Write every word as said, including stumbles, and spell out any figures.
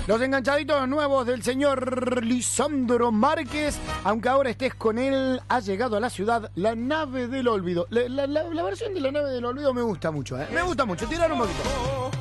Los enganchaditos nuevos del señor Lisandro Márquez, aunque ahora estés con él, ha llegado a la ciudad La Nave del Olvido. La, la, la, la versión de La Nave del Olvido me gusta mucho, ¿eh? Me gusta mucho, tirar un poquito.